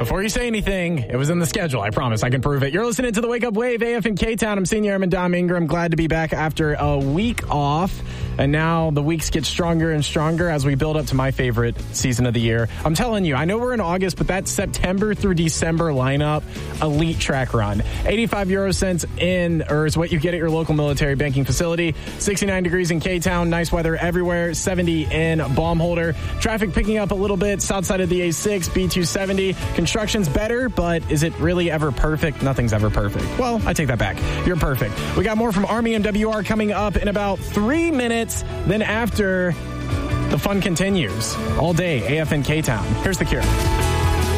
Before you say anything, it was in the schedule. I promise. I can prove it. You're listening to the Wake Up Wave, AFM K-Town. I'm Senior Airman Dom Ingram. Glad to be back after a week off. And now the weeks get stronger and stronger as we build up to my favorite season of the year. I'm telling you, I know we're in August, but that September through December lineup, elite track run. 85 euro cents in, or is what you get at your local military banking facility. 69 degrees in K-Town. Nice weather everywhere. 70 in Baumholder. Traffic picking up a little bit south side of the A6, B270. Construction's better, but is it really ever perfect? Nothing's ever perfect. Well, I take that back. You're perfect. We got more from Army MWR coming up in about 3 minutes. Then after, the fun continues all day, AFN K-Town. Here's The Cure.